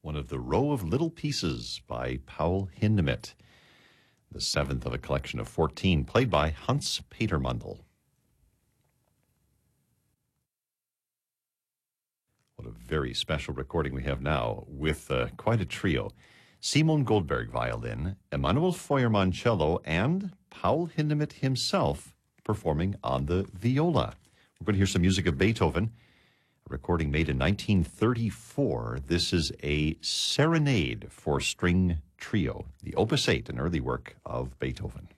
one of the Row of Little Pieces by Paul Hindemith, the seventh of a collection of 14, played by Hans Petermundel. What a very special recording we have now with quite a trio. Simon Goldberg violin, Emanuel Feuermann cello, and Paul Hindemith himself performing on the viola. We're going to hear some music of Beethoven, a recording made in 1934. This is a serenade for string trio, the Opus 8, an early work of Beethoven.